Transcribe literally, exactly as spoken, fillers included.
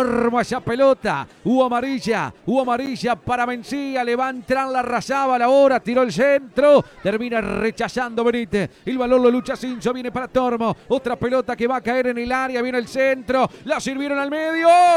Tormo esa pelota. Hubo amarilla. Hubo amarilla para Mencía. Le va a entrar la Razábal ahora. Tiró el centro. Termina rechazando Benítez. El balón lo lucha Cinzo. Viene para Tormo. Otra pelota que va a caer en el área. Viene el centro. La sirvieron al medio.